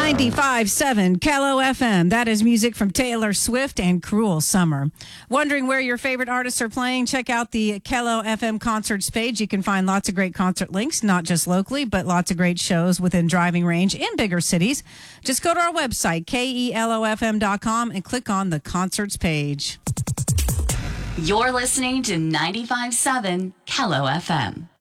95.7 Kello FM. That is music from Taylor Swift and Cruel Summer. Wondering where your favorite artists are playing? Check out the Kello FM concerts page. You can find lots of great concert links, not just locally, but lots of great shows within driving range in bigger cities. Just go to our website, KELOFM.com, and click on the concerts page. You're listening to 95.7 Kello FM.